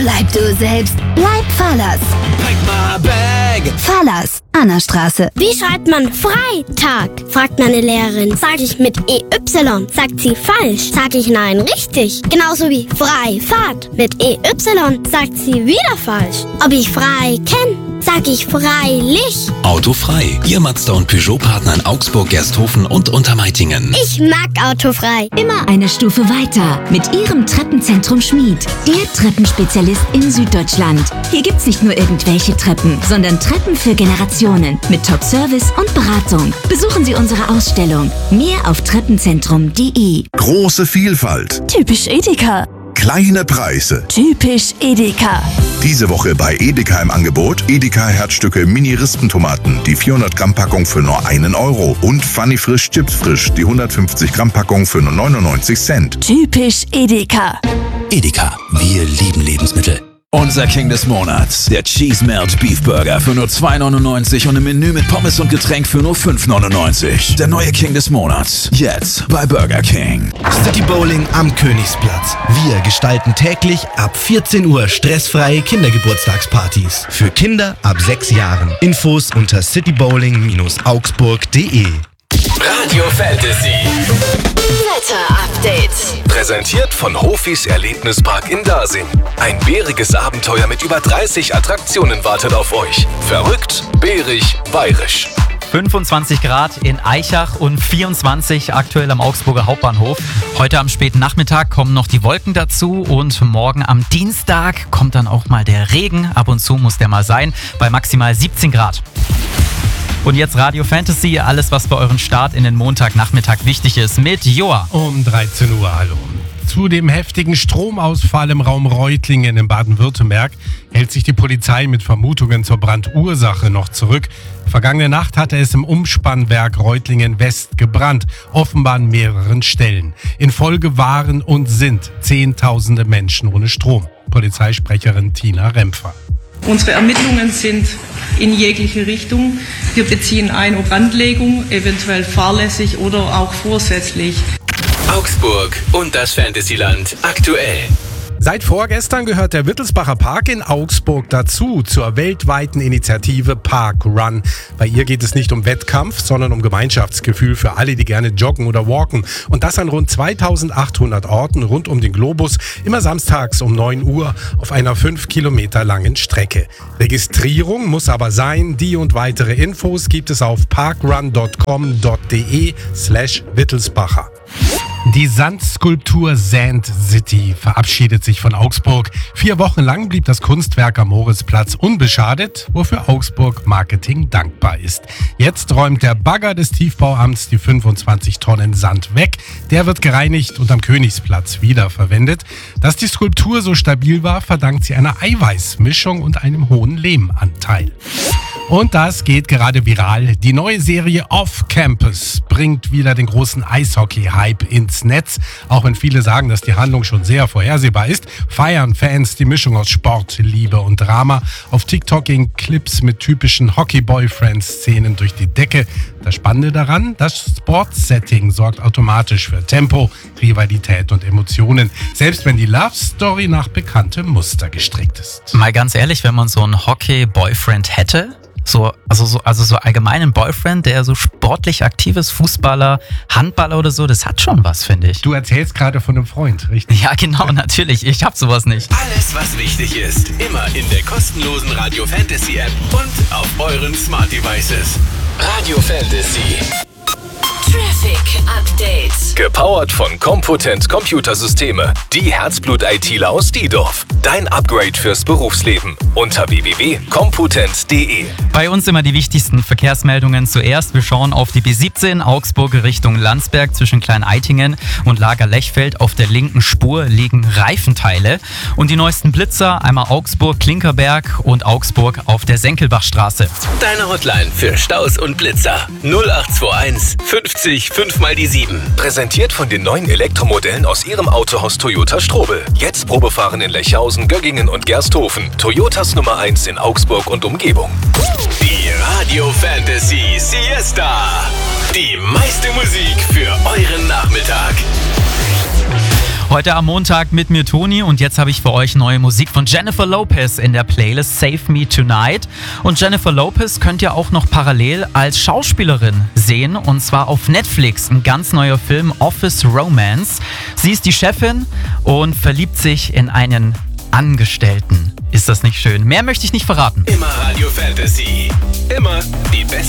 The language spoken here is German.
Bleib du selbst. Bleib Fallers. Pack my bag. Fallers, Annastraße. Wie schreibt man Freitag? Fragt meine Lehrerin. Sag ich mit EY. Sagt sie falsch. Sag ich nein, richtig. Genauso wie Freifahrt. Mit EY. Sagt sie wieder falsch. Ob ich frei kenn? Sag ich freilich. Autofrei. Ihr Mazda und Peugeot-Partner in Augsburg, Gersthofen und Untermeitingen. Ich mag autofrei. Immer eine Stufe weiter mit Ihrem Treppenzentrum Schmied. Der Treppenspezialist in Süddeutschland. Hier gibt's nicht nur irgendwelche Treppen, sondern Treppen für Generationen mit Top-Service und Beratung. Besuchen Sie unsere Ausstellung. Mehr auf treppenzentrum.de. Große Vielfalt. Typisch Edeka. Kleine Preise. Typisch Edeka. Diese Woche bei Edeka im Angebot Edeka Herzstücke Mini-Rispentomaten, die 400 Gramm Packung für nur 1 Euro und Funny Frisch Chips Frisch, die 150 Gramm Packung für nur 99 Cent. Typisch Edeka. Edeka. Wir lieben Lebensmittel. Unser King des Monats, der Cheese Melt Beef Burger für nur 2,99 und im Menü mit Pommes und Getränk für nur 5,99. Der neue King des Monats, jetzt bei Burger King. City Bowling am Königsplatz. Wir gestalten täglich ab 14 Uhr stressfreie Kindergeburtstagspartys. Für Kinder ab 6 Jahren. Infos unter citybowling-augsburg.de. Radio Fantasy. Wetter-Update. Präsentiert von Hofis Erlebnispark in Dasing. Ein bäriges Abenteuer mit über 30 Attraktionen wartet auf euch. Verrückt, bärig, bayerisch. 25 Grad in Aichach und 24 aktuell am Augsburger Hauptbahnhof. Heute am späten Nachmittag kommen noch die Wolken dazu und morgen am Dienstag kommt dann auch mal der Regen. Ab und zu muss der mal sein, bei maximal 17 Grad. Und jetzt Radio Fantasy, alles was bei euren Start in den Montagnachmittag wichtig ist, mit Joa. Um 13 Uhr, hallo. Zu dem heftigen Stromausfall im Raum Reutlingen in Baden-Württemberg hält sich die Polizei mit Vermutungen zur Brandursache noch zurück. Vergangene Nacht hatte es im Umspannwerk Reutlingen West gebrannt, offenbar an mehreren Stellen. In Folge waren und sind Zehntausende Menschen ohne Strom. Polizeisprecherin Tina Rempfer. Unsere Ermittlungen sind in jegliche Richtung. Wir beziehen ein, ob Brandlegung, eventuell fahrlässig oder auch vorsätzlich. Augsburg und das Fantasyland aktuell. Seit vorgestern gehört der Wittelsbacher Park in Augsburg dazu, zur weltweiten Initiative Park Run. Bei ihr geht es nicht um Wettkampf, sondern um Gemeinschaftsgefühl für alle, die gerne joggen oder walken. Und das an rund 2800 Orten rund um den Globus, immer samstags um 9 Uhr auf einer 5 Kilometer langen Strecke. Registrierung muss aber sein. Die und weitere Infos gibt es auf parkrun.com.de/Wittelsbacher. Die Sandskulptur Sand City verabschiedet sich von Augsburg. 4 Wochen lang blieb das Kunstwerk am Moritzplatz unbeschadet, wofür Augsburg Marketing dankbar ist. Jetzt räumt der Bagger des Tiefbauamts die 25 Tonnen Sand weg. Der wird gereinigt und am Königsplatz wiederverwendet. Dass die Skulptur so stabil war, verdankt sie einer Eiweißmischung und einem hohen Lehmanteil. Und das geht gerade viral. Die neue Serie Off Campus bringt wieder den großen Eishockey-Hype ins Netz. Auch wenn viele sagen, dass die Handlung schon sehr vorhersehbar ist, feiern Fans die Mischung aus Sport, Liebe und Drama. Auf TikTok gingen Clips mit typischen Hockey-Boyfriend-Szenen durch die Decke. Das Spannende daran, das Sportsetting sorgt automatisch für Tempo, Rivalität und Emotionen, selbst wenn die Love-Story nach bekanntem Muster gestrickt ist. Mal ganz ehrlich, wenn man so einen Hockey-Boyfriend hätte, so allgemein einen Boyfriend, der so sportlich aktiv ist, Fußballer, Handballer oder so, das hat schon was, finde ich. Du erzählst gerade von einem Freund, richtig? Ja, genau, natürlich. Ich hab sowas nicht. Alles, was wichtig ist, immer in der kostenlosen Radio Fantasy App und auf euren Smart Devices. Radio Fantasy. Traffic Update. Gepowert von Compotent Computersysteme. Die Herzblut-ITler aus Diedorf. Dein Upgrade fürs Berufsleben. Unter www.compotent.de. Bei uns immer die wichtigsten Verkehrsmeldungen zuerst. Wir schauen auf die B17 Augsburg Richtung Landsberg zwischen Klein-Eitingen und Lager-Lechfeld. Auf der linken Spur liegen Reifenteile. Und die neuesten Blitzer, einmal Augsburg, Klinkerberg und Augsburg auf der Senkelbachstraße. Deine Hotline für Staus und Blitzer. 0821 50 5 mal die 7. Präsentiert von den neuen Elektromodellen aus ihrem Autohaus Toyota Strobel. Jetzt Probefahren in Lechhausen, Göggingen und Gersthofen. Toyotas Nummer 1 in Augsburg und Umgebung. Die Radio Fantasy Siesta. Die meiste Musik für euren Nachmittag. Heute am Montag mit mir Toni und jetzt habe ich für euch neue Musik von Jennifer Lopez in der Playlist Save Me Tonight. Und Jennifer Lopez könnt ihr auch noch parallel als Schauspielerin sehen und zwar auf Netflix. Ein ganz neuer Film, Office Romance. Sie ist die Chefin und verliebt sich in einen Angestellten. Ist das nicht schön? Mehr möchte ich nicht verraten. Immer Radio Fantasy. Immer die beste